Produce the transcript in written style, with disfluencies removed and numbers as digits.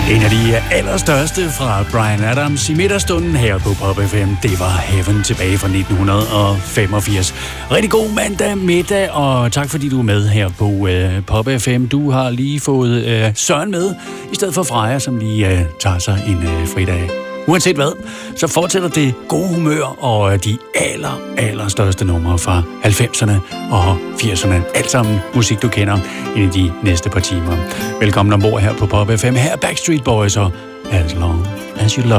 En af de allerstørste fra Bryan Adams i midterstunden her på Pop FM, det var Heaven tilbage fra 1985. Rigtig god mandag middag, og tak fordi du er med her på Pop FM. Du har lige fået Søren med, i stedet for Freja, som lige tager sig en fridag. Uanset hvad, så fortsætter det gode humør og de allerstørste numre fra 90'erne og 80'erne. Alt sammen musik, du kender ind i de næste par timer. Velkommen ombord her på Pop FM. Her er Backstreet Boys og As Long As You Love.